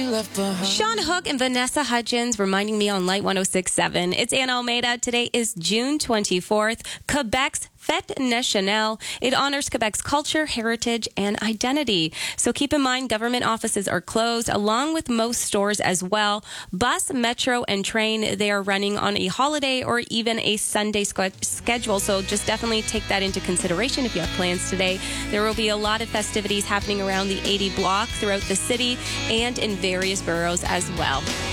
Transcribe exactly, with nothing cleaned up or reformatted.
Sean Hook and Vanessa Hudgens reminding me on Light one oh six point seven. It's Anna Almeida. Today is June twenty-fourth, Quebec's Fête Nationale. It honors Quebec's culture, heritage, and identity. So keep in mind, government offices are closed, along with most stores as well. Bus, metro, and train, they are running on a holiday or even a Sunday sque- schedule. So just definitely take that into consideration if you have plans today. There will be a lot of festivities happening around the eighty block throughout the city and in various boroughs as well.